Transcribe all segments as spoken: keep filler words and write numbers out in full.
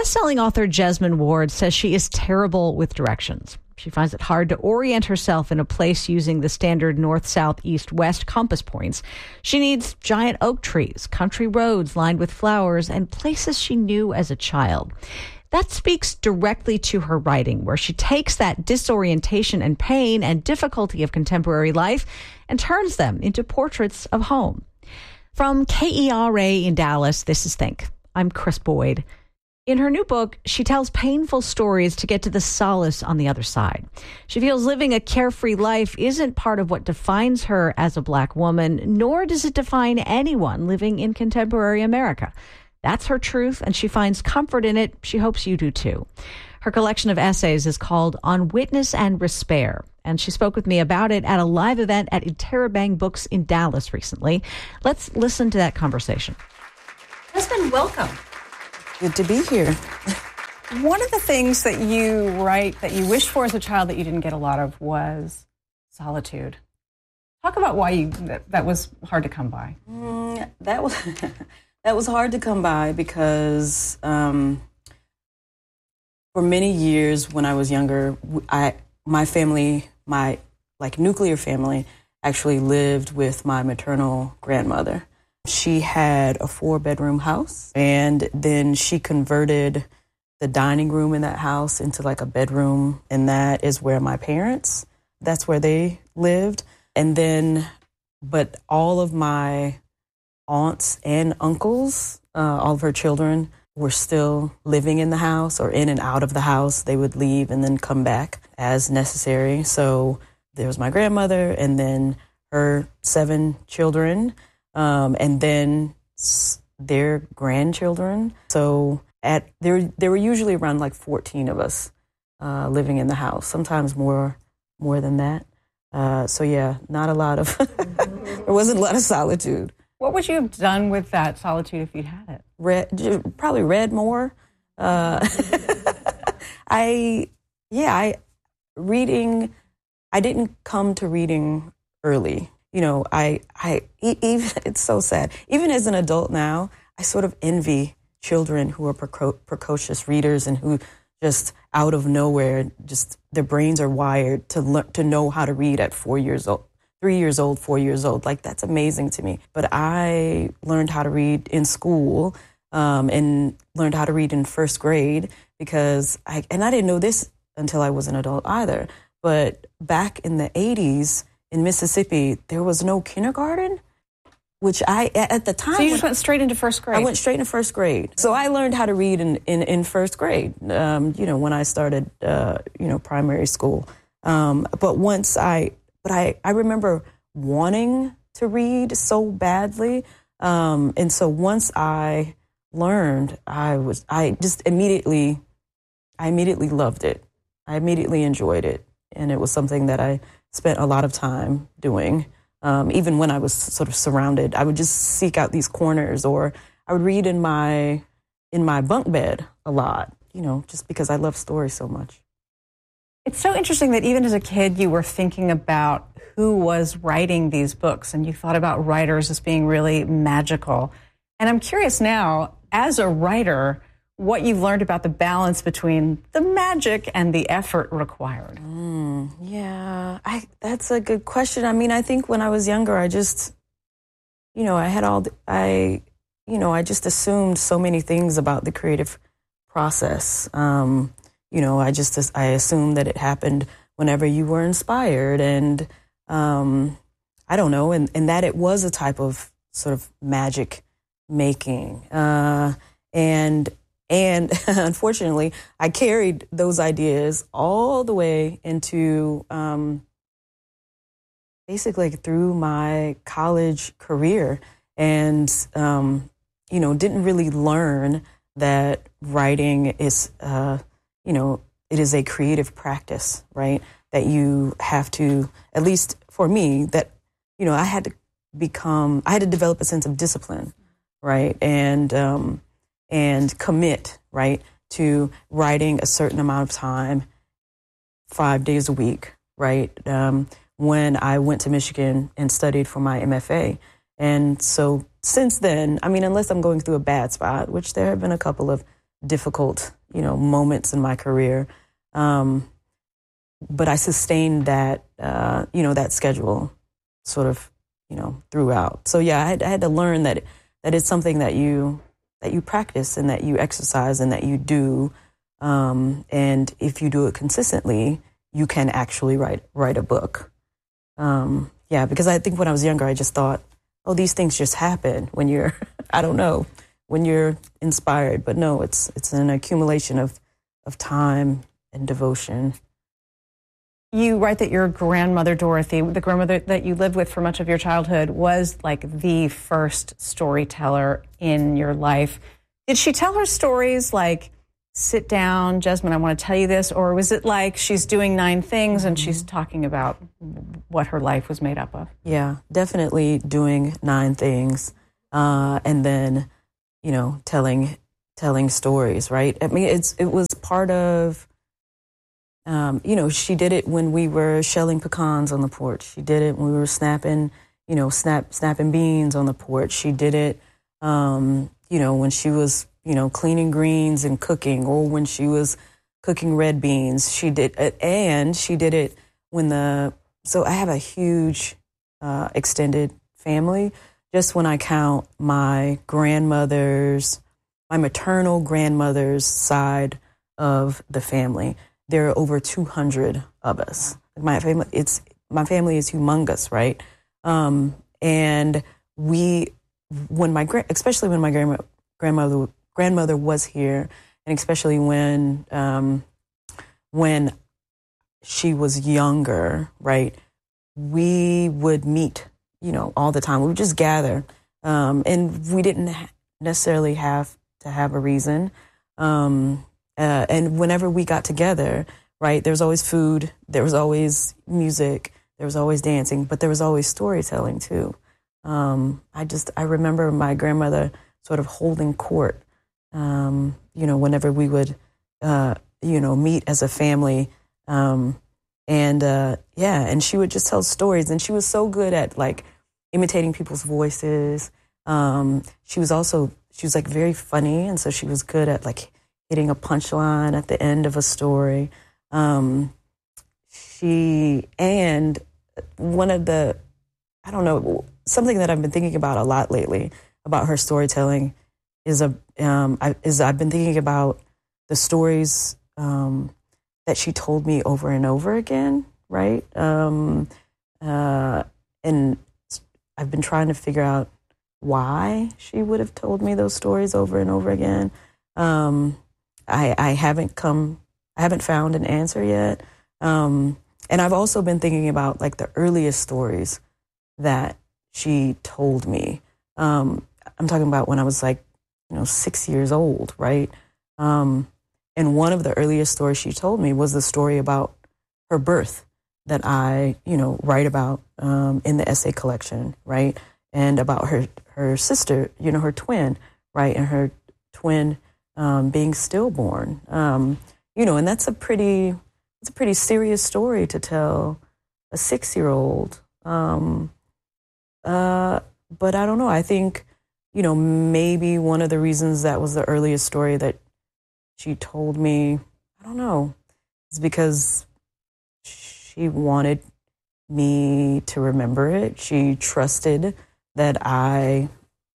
Best-selling author Jesmyn Ward says she is terrible with directions. She finds it hard to orient herself in a place using the standard north, south, east, west compass points. She needs giant oak trees, country roads lined with flowers, and places she knew as a child. That speaks directly to her writing, where she takes that disorientation and pain and difficulty of contemporary life and turns them into portraits of home. From K E R A in Dallas, this is Think. I'm Chris Boyd. In her new book, she tells painful stories to get to the solace on the other side. She feels living a carefree life isn't part of what defines her as a Black woman, nor does it define anyone living in contemporary America. That's her truth, and she finds comfort in it. She hopes you do too. Her collection of essays is called On Witness and Despair, and she spoke with me about it at a live event at Interrobang Books in Dallas recently. Let's listen to that conversation. Jesmyn, welcome. Good to be here. One of the things that you write that you wished for as a child that you didn't get a lot of was solitude. Talk about why you that, that was hard to come by. Mm, that was that was hard to come by because um, for many years when I was younger, I my family, my like nuclear family, actually lived with my maternal grandmother. She had a four-bedroom house, and then she converted the dining room in that house into like a bedroom, and that is where my parents, that's where they lived. And then, but all of my aunts and uncles, uh, all of her children, were still living in the house or in and out of the house. They would leave and then come back as necessary. So there was my grandmother, and then her seven children, Um, and then their grandchildren. So at there, there were usually around like fourteen of us uh, living in the house. Sometimes more, more than that. Uh, so yeah, not a lot of. There wasn't a lot of solitude. What would you have done with that solitude if you'd had it? Read, probably read more. Uh, I yeah, I reading. I didn't come to reading early. You know, I, I, even, it's so sad. Even as an adult now, I sort of envy children who are preco- precocious readers and who just out of nowhere, just their brains are wired to learn, to know how to read at four years old, three years old, four years old. Like, that's amazing to me. But I learned how to read in school um, and learned how to read in first grade because I, and I didn't know this until I was an adult either. But back in the eighties, in Mississippi, there was no kindergarten, which I, at the time... So you just went straight into first grade? I went straight into first grade. So I learned how to read in, in, in first grade, um, you know, when I started, uh, you know, primary school. Um, but once I, but I, I remember wanting to read so badly. Um, and so once I learned, I was, I just immediately, I immediately loved it. I immediately enjoyed it. And it was something that I spent a lot of time doing. Um, even when I was sort of surrounded, I would just seek out these corners, or I would read in my in my bunk bed a lot, you know, just because I love stories so much. It's so interesting that even as a kid, you were thinking about who was writing these books, and you thought about writers as being really magical. And I'm curious now, as a writer, what you've learned about the balance between the magic and the effort required. Mm, yeah, I, that's a good question. I mean, I think when I was younger, I just, you know, I had all, the, I, you know, I just assumed so many things about the creative process. Um, you know, I just, I assumed that it happened whenever you were inspired, and um, I don't know, and, and that it was a type of sort of magic making. Uh, and And unfortunately, I carried those ideas all the way into um, basically through my college career, and, um, you know, didn't really learn that writing is, uh, you know, it is a creative practice, right? That you have to, at least for me, that, you know, I had to become, I had to develop a sense of discipline, right? And, um, and commit, right, to writing a certain amount of time, five days a week, right, um, when I went to Michigan and studied for my M F A. And so since then, I mean, unless I'm going through a bad spot, which there have been a couple of difficult, you know, moments in my career. Um, but I sustained that, uh, you know, that schedule sort of, you know, throughout. So yeah, I had, I had to learn that that it's something that you that you practice and that you exercise and that you do. Um, and if you do it consistently, you can actually write write a book. Um, yeah, because I think when I was younger, I just thought, oh, these things just happen when you're, I don't know, when you're inspired. But no, it's it's an accumulation of of time and devotion. You write that your grandmother, Dorothy, the grandmother that you lived with for much of your childhood, was like the first storyteller in your life. Did she tell her stories like, sit down, Jesmyn, I want to tell you this? Or was it like she's doing nine things and she's talking about what her life was made up of? Yeah, definitely doing nine things. Uh, and then, you know, telling telling stories, right? I mean, it's it was part of... Um, you know, she did it when we were shelling pecans on the porch. She did it when we were snapping, you know, snap snapping beans on the porch. She did it, um, you know, when she was, you know, cleaning greens and cooking, or when she was cooking red beans. She did it, and she did it when the. So I have a huge uh, extended family. Just when I count my grandmother's, my maternal grandmother's side of the family, there are over two hundred of us. My family, it's my family is humongous, right? Um, and we, when my especially when my grandma, grandmother grandmother was here, and especially when um, when she was younger, right? We would meet, you know, all the time. We would just gather, um, and we didn't ha- necessarily have to have a reason. Um, Uh, and whenever we got together, right, there was always food, there was always music, there was always dancing, but there was always storytelling too. Um, I just, I remember my grandmother sort of holding court, um, you know, whenever we would, uh, you know, meet as a family. Um, and uh, yeah, and she would just tell stories, and she was so good at like imitating people's voices. Um, she was also, she was like very funny, and so she was good at like hitting a punchline at the end of a story. Um, she, and one of the, I don't know, something that I've been thinking about a lot lately about her storytelling is a, um, I, is I've been thinking about the stories um, that she told me over and over again, right? Um, uh, and I've been trying to figure out why she would have told me those stories over and over again. Um, I, I haven't come, I haven't found an answer yet. Um, and I've also been thinking about like the earliest stories that she told me. Um, I'm talking about when I was like, you know, six years old, right? Um, and one of the earliest stories she told me was the story about her birth that I, you know, write about um, in the essay collection, right? And about her, her sister, you know, her twin, right? And her twin Um, being stillborn, um, you know, and that's a pretty, it's a pretty serious story to tell a six-year-old. Um, uh, but I don't know. I think, you know, maybe one of the reasons that was the earliest story that she told me, I don't know, is because she wanted me to remember it. She trusted that I,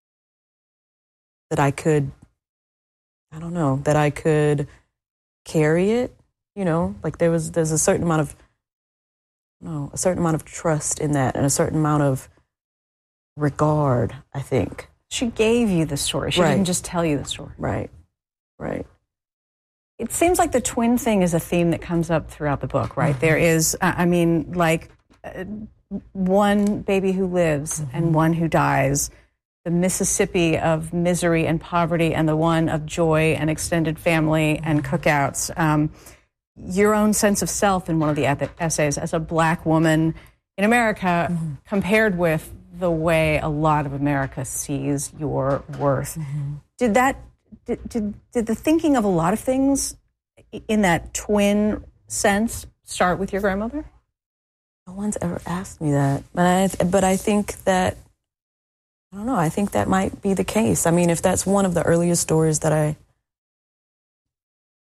that I could. I don't know, that I could carry it, you know, like there was, there's a certain amount of, no, a certain amount of trust in that and a certain amount of regard, I think. She gave you the story. She right. didn't just tell you the story. Right, right. It seems like the twin thing is a theme that comes up throughout the book, right? Mm-hmm. There is, I mean, like uh, one baby who lives mm-hmm. and one who dies. The Mississippi of misery and poverty, and the one of joy and extended family and cookouts. Um, your own sense of self in one of the essays as a black woman in America, mm-hmm. compared with the way a lot of America sees your worth. Mm-hmm. Did that? Did, did did the thinking of a lot of things in that twin sense start with your grandmother? No one's ever asked me that, but I but I think that. I don't know. I think that might be the case. I mean, if that's one of the earliest stories that I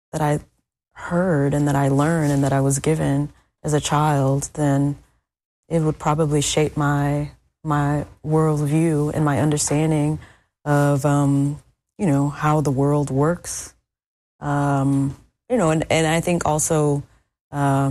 that I heard and that I learned and that I was given as a child, then it would probably shape my my worldview and my understanding of um, you know, how the world works. Um, you know, and, and I think also uh,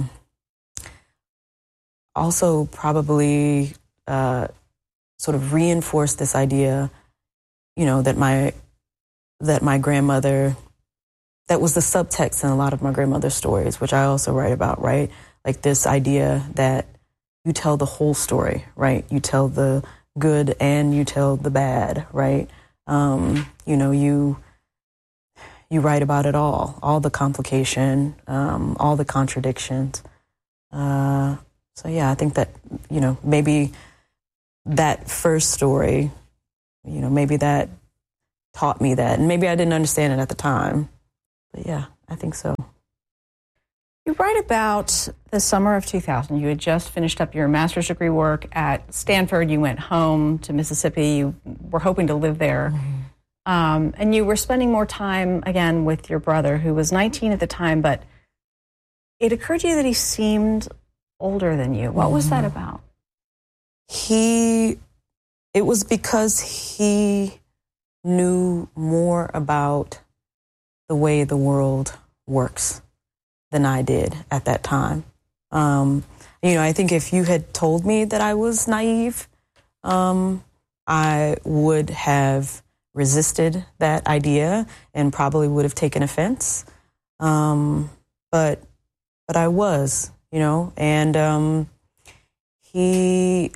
also probably uh, sort of reinforce this idea, you know, that my that my grandmother, that was the subtext in a lot of my grandmother's stories, which I also write about, right? Like this idea that you tell the whole story, right? You tell the good and you tell the bad, right? Um, you know, you you write about it all, all the complication, um, all the contradictions. Uh, so yeah, I think that, you know, maybe that first story, you know, maybe that taught me that, and maybe I didn't understand it at the time. But yeah, I think so. You write about the summer of two thousand. You had just finished up your master's degree work at Stanford. You went home to Mississippi. You were hoping to live there. Mm-hmm. Um, and you were spending more time, again, with your brother, who was nineteen at the time. But it occurred to you that he seemed older than you. What mm-hmm. was that about? He, it was because he knew more about the way the world works than I did at that time. Um, you know, I think if you had told me that I was naive, um, I would have resisted that idea and probably would have taken offense. Um, but, but I was, you know, and um, he,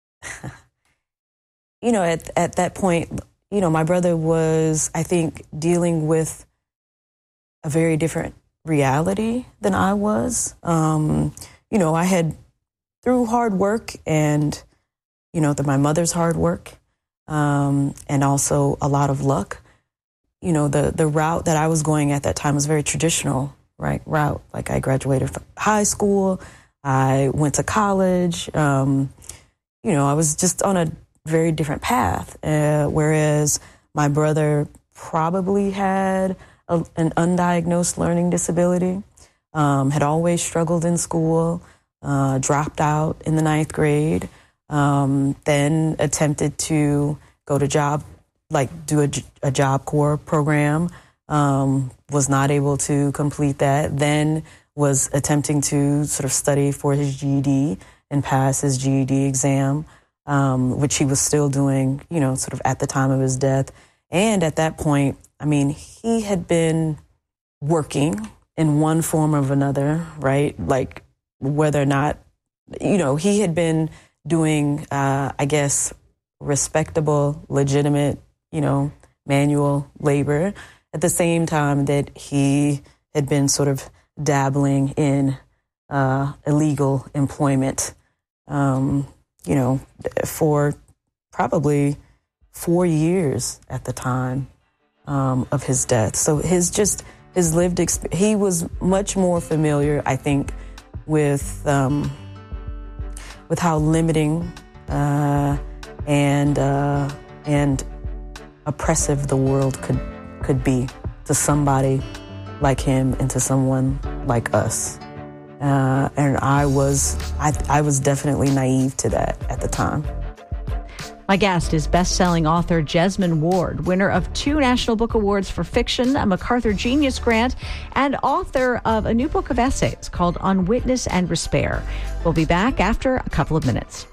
you know, at at that point, you know, my brother was, I think, dealing with a very different reality than I was. Um, you know, I had, through hard work and, you know, through my mother's hard work, um, and also a lot of luck, you know, the, the route that I was going at that time was very traditional, right, route. Like I graduated from high school, I went to college, um, you know, I was just on a very different path, uh, whereas my brother probably had a, an undiagnosed learning disability, um, had always struggled in school, uh, dropped out in the ninth grade, um, then attempted to go to job, like do a, a Job Corps program, um, was not able to complete that, then was attempting to sort of study for his G E D and pass his G E D exam, um, which he was still doing, you know, sort of at the time of his death. And at that point, I mean, he had been working in one form or another, right? Like whether or not, you know, he had been doing, uh, I guess, respectable, legitimate, you know, manual labor at the same time that he had been sort of dabbling in uh, illegal employment, um, you know, for probably four years at the time um, of his death. So his just his lived exp- he was much more familiar, I think, with um, with how limiting uh, and uh, and oppressive the world could could be to somebody like him and to someone like us. Uh, and I was I, I was definitely naive to that at the time. My guest is best-selling author Jesmyn Ward, winner of two National Book Awards for fiction, a MacArthur Genius Grant, and author of a new book of essays called On Witness and Despair. We'll be back after a couple of minutes.